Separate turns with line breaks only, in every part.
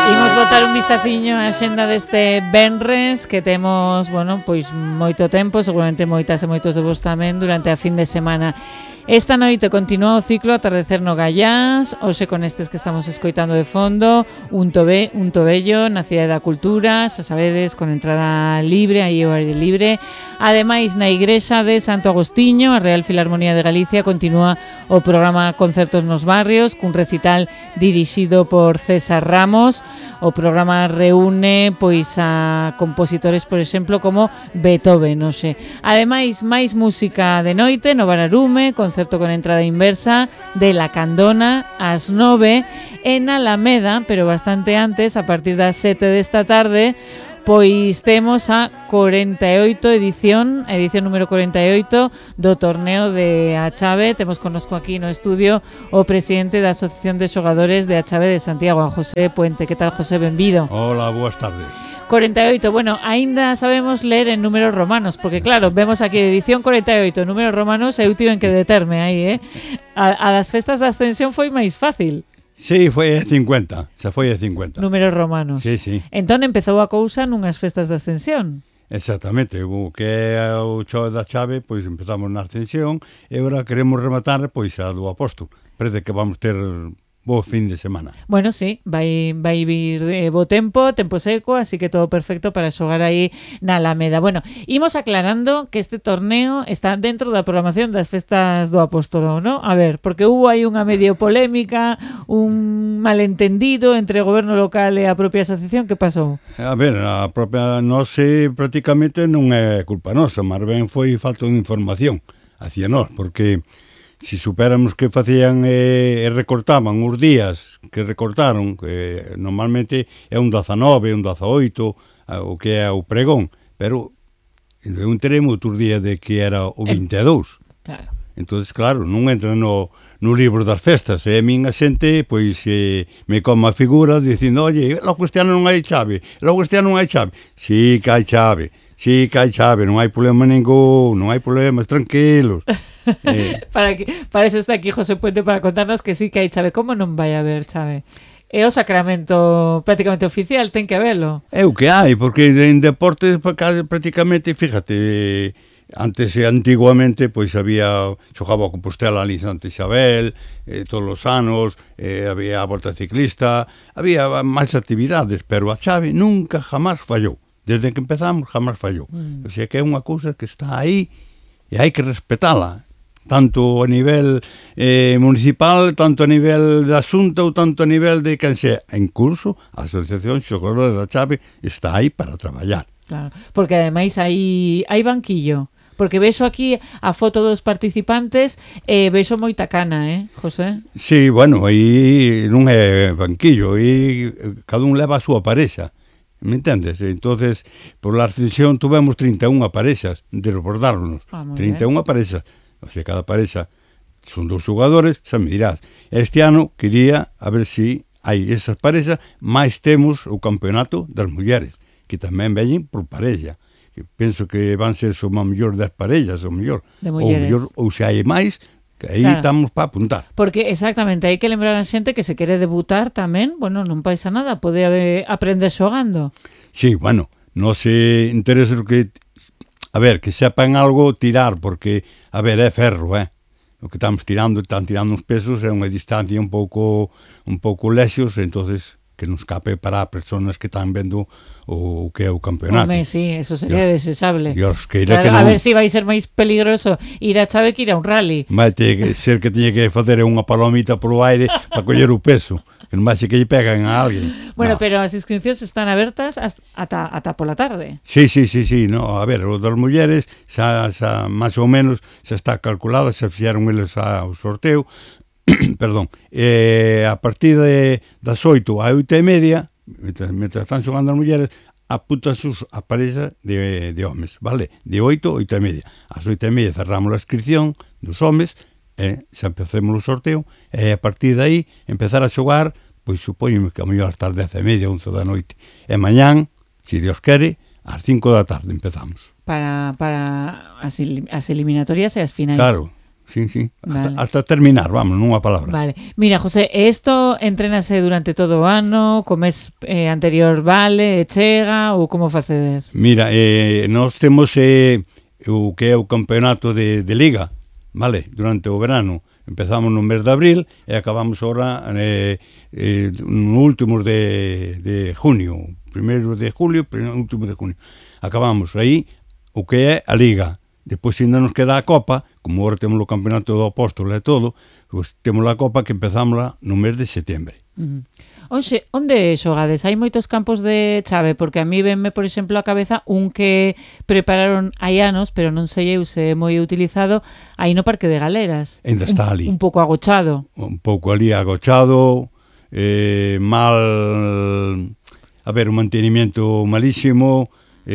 Imos botar un vistaciño á xenda deste venres que temos, bueno, pois moito tempo, seguramente moitas e moitos de vos tamén durante a fin de semana. Esta noite continúa o ciclo Atardecer no Gallás, hoxe con estes que estamos escoitando de fondo, un tobello na Cidade da Cultura, xa sabedes, con entrada libre, aí o aire libre. Ademais, na Igrexa de Santo Agostiño, a Real Filarmonía de Galicia, continúa o programa Concertos nos Barrios, cun recital dirixido por César Ramos. O programa reúne pois a compositores, por exemplo, como Beethoven, non sei. Ademais, máis música de noite no Bararume, concerto con entrada inversa de La Candona ás 9 en Alameda, pero bastante antes, a partir das 7 desta tarde, pois temos a 48 edición número 48 do torneo de A Chave. Temos connosco aquí no estudio o presidente da Asociación de Xogadores de A Chave de Santiago, a José Puente. Que tal, José? Benvido.
Hola, boas tardes.
48, bueno, aínda sabemos ler en números romanos, porque claro, vemos aquí edición 48, números romanos, eu tiven que determe aí, a das festas da Ascensión foi máis fácil.
Sí, foi a 50, xa foi a 50.
Números romanos.
Sí, sí.
Entón empezou a cousa nunhas festas da Ascensión.
Exactamente, o que é o Chove da Chave, pois empezamos na Ascensión e agora queremos rematar pois a do Apóstol. Parece que vamos ter bo fin de semana.
Bueno, sí, vai vir bo tempo seco, así que todo perfecto para xogar aí na Alameda. Bueno, imos aclarando que este torneo está dentro da programación das festas do Apóstolo, ¿no? A ver, porque hubo aí unha medio polémica, un malentendido entre o goberno local e a propia asociación. Que pasou?
A ver, a propia nose prácticamente non é culpa nosa, mas ben foi falta de información hacia nós, porque si supéramos que facían e recortaban os días que recortaron, que normalmente é un 19, un 18, o que é o pregón, pero eu enterei outros días de que era o 22.
Claro.
Entonces, claro, non entra no libro das festas, e a min a xente, pois, me come a figura dicindo, oye, logo este ano non hai chave, logo este ano non hai chave. Sí que hai chave. Sí, que hai chave, non hai problema ningún, non hai problemas, tranquilos.
Para eso está aquí José Puente, para contarnos que sí que hai chave. Como non vai haber chave? É o sacramento prácticamente oficial, ten que habelo.
É o que hai, porque en deportes prácticamente, fíjate, antes e antiguamente, pois había, xogaba a Compostela ali en Santa Isabel, todos os anos, había a volta ciclista, había máis actividades, pero a chave nunca jamás fallou. Desde que empezamos, jamás fallou. O sea que é unha cousa que está aí e hai que respetala, tanto a nivel municipal, tanto a nivel da Xunta ou tanto a nivel de quen sea. En curso, a Asociación Xogadores da Chave está aí para traballar.
Claro, porque ademais hai banquillo. Porque vexo aquí a foto dos participantes e vexo moita cana, José?
Sí, bueno, aí non é banquillo, aí cada un leva a súa parexa. Me entendes? Entonces, por la Ascensión tuvemos 31 parexas de recordarnos. 31 parexas. O sea, cada parexa son 2 xogadores, xa me dirás. Este ano quería a ver si hai esas parexas, máis temos o campeonato das mulleres, que tamén veñen por parexa. Que penso que van ser só máis mellor 10 parellas, ou mellor.
De mulleres.
Ou se hai máis, que aí claro, estamos para apuntar.
Porque, exactamente, hai que lembrar a xente que se quere debutar tamén, bueno, non pasa nada, pode aprender xogando.
Sí, bueno, non se interesa que, a ver, que sepan algo tirar, porque, a ver, é ferro, o que están tirando uns pesos, é unha distancia un pouco lexos, entonces que nos cape para persoas que están vendo o que é o campeonato.
Home, sí, eso sería desexable.
Dios, que
claro,
que non...
A ver se vai ser máis peligroso ir a chave que ir a un rally.
Vai ter que ser que teña que facer unha palomita polo aire para coller o peso, que non vai ser que lle pegan a alguén.
Bueno,
no.
Pero as inscripcións están abertas ata pola tarde.
Sí, no, a ver, o das mulleres xa máis ou menos xa está calculado, xa fixeron eles ao sorteo. Perdón, a partir das 8 a 8:30, mientras están xogando as mulleres, apuntan a parexa de homes, vale? De 8 a 8:30. As 8:30 cerramos a inscripción dos homes, xa empecemos o sorteo, e a partir de aí empezar a xogar, pois supoño que a mellor hasta as 10:30, 11 da noite. E mañán, se Dios quere, ás 5 da tarde empezamos.
Para as eliminatorias e as finais.
Claro. sí.
Vale.
Hasta terminar, vamos, nunha palabra.
Vale. Mira, José, isto entrénase durante todo o ano, co mes anterior vale, chega, ou como facedes?
Mira, nós temos o que é o campeonato de Liga, vale, durante o verano. Empezamos no mes de abril e acabamos ahora no último de junio, primeiro de julio, último de junio. Acabamos aí o que é a Liga. Depois ainda nos queda a Copa, como agora temos o campeonato do Apóstolo e todo, pues temos a Copa que empezamos no mes de setembro.
Oxe, onde xogades? Hai moitos campos de chave, porque a mí venme, por exemplo, a cabeza un que prepararon hai anos, pero non sei eu se é moi utilizado, aí no Parque de Galeras.
Ainda está ali.
Un pouco agochado.
Un pouco ali agochado, mal, a ver, un mantenimiento malísimo,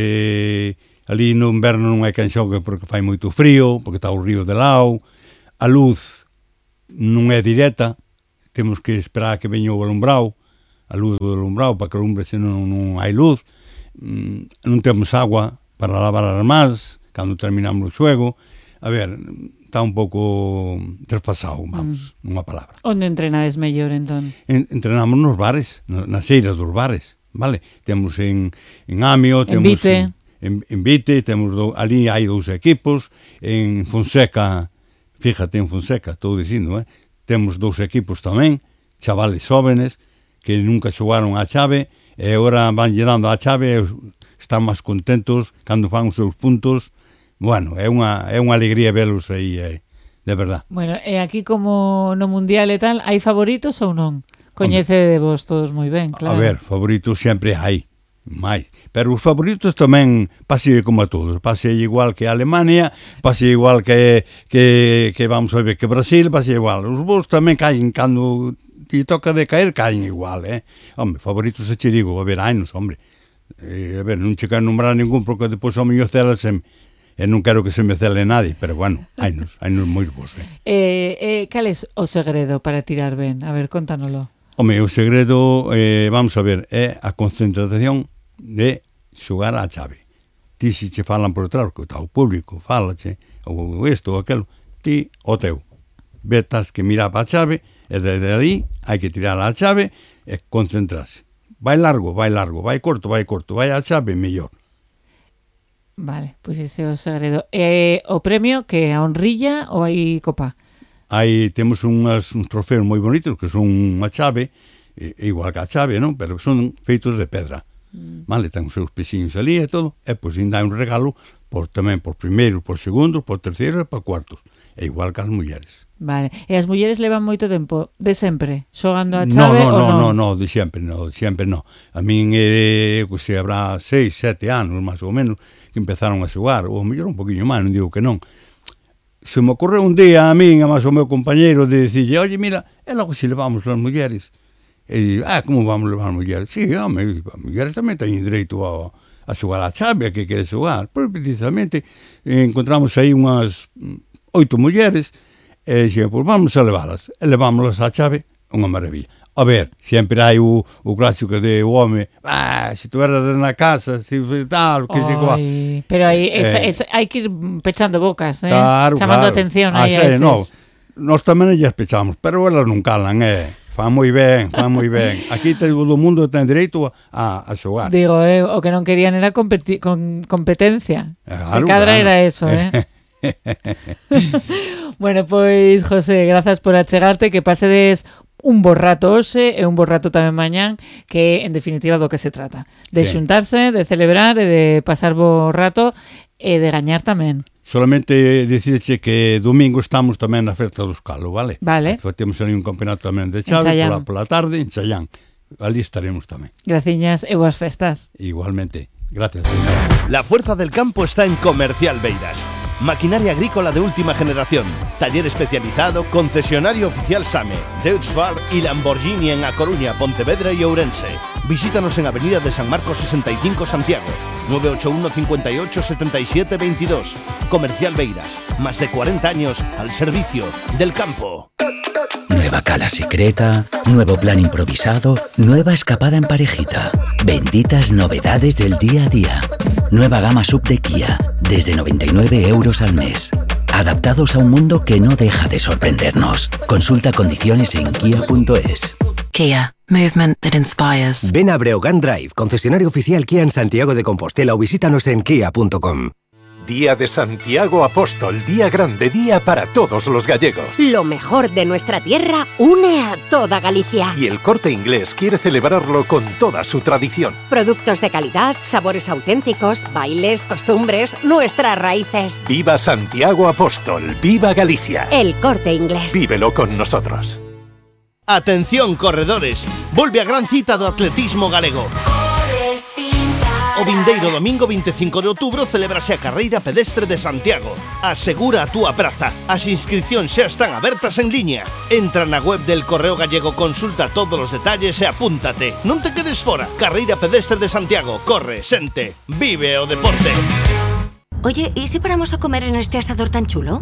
ali no inverno non hai quen xogue porque fai moito frío, porque está o río de lao, a luz non é directa, temos que esperar a que veña o alumbrado, a luz do alumbrado, para que alumbre se non hai luz, non temos agua para lavar as mans, cando terminamos o xoego, a ver, está un pouco desfasado, vamos, nunha palabra.
Onde entrenades mellor, entón?
Entrenamos nos bares, nas eiras dos bares, vale? Temos en Amio, temos
Vite.
En Vite, temos ali hai 2 equipos, en Fonseca, fíjate, en Fonseca, estou dicindo, temos 2 equipos tamén, chavales jóvenes, que nunca xogaron a chave, e agora van lle dando a chave, e están máis contentos cando fan os seus puntos. Bueno, é unha alegría velos aí, de verdad.
Bueno, e aquí como no Mundial e tal, hai favoritos ou non? Coñecedevos todos moi ben, claro.
A ver, favoritos sempre hai, máis. Pero os favoritos tamén pase como a todos. Pase igual que a Alemania, pase igual que vamos a ver que Brasil, pase igual. Os vos tamén caen cando te toca de caer, caen igual, Hombre, favoritos se che digo, a ver, hainos, hombre. A ver, non che quero nombrar ningún porque depois ao mellor celasem. E non quero que se me cele nadie, pero bueno, hainos moi bons.
Cal é o segredo para tirar ben? A ver, contánoslo.
Home, o segredo, vamos a ver, é a concentración de xogar á chave. Ti se che falan por detrás, que está o público, fálache, ou isto ou aquelo, ti o teu. Vetas que mirar para a chave, e desde ali hai que tirar a chave e concentrarse. Vai largo, vai corto, vai á chave, mellor.
Vale, pois ese é o segredo. O premio, que a honrilla ou hai copa?
Aí temos uns trofeos moi bonitos que son unha chave, igual que a chave, non? Pero son feitos de pedra. Vale, ten os seus pesiños ali e todo, e pois ainda hai un regalo tamén por primeiro, por segundo, por terceiro e por cuartos. É igual que as mulleres.
Vale, e as mulleres levan moito tempo, de sempre, xogando a chave ou non?
No, de sempre no. A min, se habrá 6, 7 anos, máis ou menos, que empezaron a xogar, ou a mellor un poquinho máis, non digo que non. Se me ocorreu un día a min, a máis o meu compañeiro, de dicirlle, oye, mira, é logo se levamos as mulleres. E como vamos levar as mulleres? Sí, home, as mulleres tamén teñen dereito a xogar a chave, a que quere xogar. Pois, precisamente, encontramos aí unhas 8 mulleres, e dixen, pois vamos a leválas. E levámolas á chave, unha maravilla. A ver, sempre hai o clásico de o home, se tu eras na casa, se tal, que se coa.
Pero aí hai que ir pechando bocas,
claro,
chamando atención aí a eses.
No, nós tamén lles pechamos, pero elas non calan, fan moi ben. Aquí todo o mundo ten dereito a xogar.
Digo, o que non querían era competencia. Se cadra era eso, Bueno, pois, José, grazas por achegarte, que pasedes un bo rato hoxe e un bo rato tamén mañán, que en definitiva do que se trata. De xuntarse, de celebrar e de pasar bo rato e de gañar tamén.
Solamente dicirche que domingo estamos tamén na Festa dos Calos, vale?
Vale.
Temos ali un campeonato tamén de chave, pola tarde, en Chayán. Ali estaremos tamén.
Graciñas e boas festas.
Igualmente. Gracias.
La fuerza del campo está en Comercial Beiras. Maquinaria agrícola de última generación, taller especializado, concesionario oficial SAME, Deutz-Fahr y Lamborghini en A Coruña, Pontevedra y Ourense. Visítanos en Avenida de San Marcos 65 Santiago, 981 58 77 22. Comercial Beiras, más de 40 años al servicio del campo.
Nueva cala secreta, nuevo plan improvisado, nueva escapada en parejita. Benditas novedades del día a día. Nueva gama sub de Kia, desde 99 € al mes. adaptados a un mundo que no deja de sorprendernos. Consulta condiciones en kia.es.
Kia. Movement that inspires.
Ven a Breogán Drive, concesionario oficial Kia en Santiago de Compostela, o visítanos en kia.com.
Día de Santiago Apóstol, día grande, día para todos los gallegos.
Lo mejor de nuestra tierra une a toda Galicia.
Y el Corte Inglés quiere celebrarlo con toda su tradición.
Productos de calidad, sabores auténticos, bailes, costumbres, nuestras raíces.
¡Viva Santiago Apóstol! ¡Viva Galicia!
El Corte Inglés.
Vívelo con nosotros.
Atención, corredores, volve a gran cita do atletismo galego. O vindeiro domingo 25 de outubro celebrase a carreira pedestre de Santiago. Asegura a túa praza. As inscripcións xa están abertas en liña. Entra na web del Correo Gallego, consulta todos os detalles e apúntate. Non te quedes fora. Carreira pedestre de Santiago. Corre, sente, vive o deporte.
Oye, ¿y si paramos a comer en este asador tan chulo?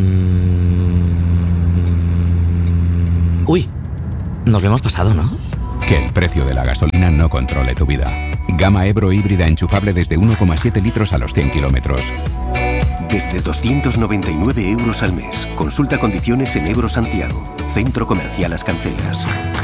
Uy, nos lo hemos pasado, ¿no?
Que el precio de la gasolina no controle tu vida. Gama Ebro híbrida enchufable desde 1,7 litros a los 100 kilómetros.
Desde 299 euros al mes. Consulta condiciones en Ebro Santiago. Centro Comercial Las Cancelas.